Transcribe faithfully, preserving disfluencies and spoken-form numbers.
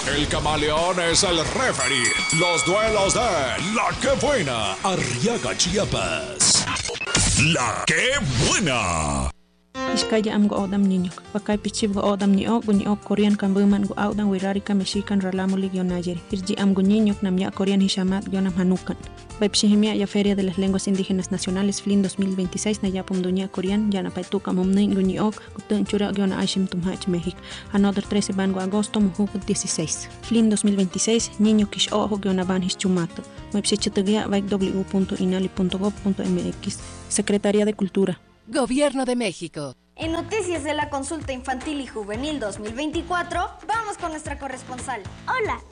El camaleón es el referee. Los duelos de La Que Buena, Arriaga, Chiapas. La Que Buena. Iskaya am go odam niño. Pakai pichib go odam ni ok ni ok Korean kan buman go audan wirarika mexican ralamo ligion ayer. Irji am go niño nam ya Korean hishamat yonam hanukan. Baipshihimia ya Feria de las Lenguas Indígenas Nacionales F L I N dos mil veintiséis na yapum dunia Korean yana paituka momnin go ni ok gutun chura yona aishim tumhach México. Another trece ban go agosto mujuk dieciséis. F L I N dos mil veintiséis niño kish ojo yona ban hischumato. Baipshichatagia vaik w punto inali punto gov punto mx. Secretaría de Cultura. Gobierno de México. En noticias de la consulta infantil y juvenil dos mil veinticuatro, vamos con nuestra corresponsal. Hola,